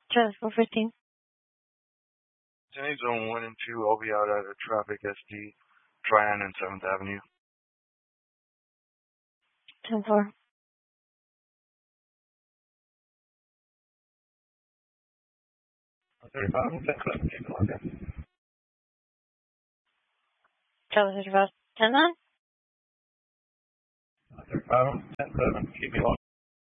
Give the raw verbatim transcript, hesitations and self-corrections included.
Charlie four fifteen. Ten zone one and two, I'll be out at a traffic S D, Tryon and seventh Avenue. ten four. thirty-five, ten seven, keep it locked in. Charlie thirty-five, ten nine. thirty-five, ten seven, keep it locked